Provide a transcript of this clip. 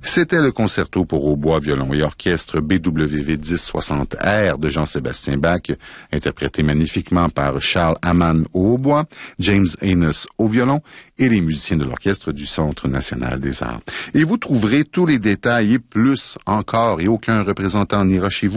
C'était le concerto pour hautbois, violon et orchestre BWV 1060R de Jean-Sébastien Bach, interprété magnifiquement par Charles Hamann au hautbois, James Enos au violon et les musiciens de l'orchestre du Centre national des arts. Et vous trouverez tous les détails et plus encore, et aucun représentant n'ira chez vous